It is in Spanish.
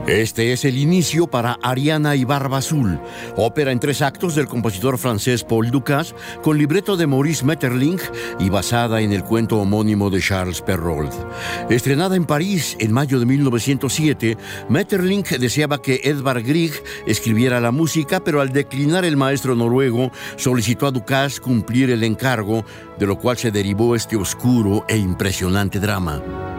Este es el inicio para Ariana y Barba Azul, ópera en 3 actos del compositor francés Paul Dukas, con libreto de Maurice Maeterlinck y basada en el cuento homónimo de Charles Perrault. Estrenada en París en mayo de 1907, Maeterlinck deseaba que Edvard Grieg escribiera la música, pero al declinar el maestro noruego, solicitó a Dukas cumplir el encargo, de lo cual se derivó este oscuro e impresionante drama.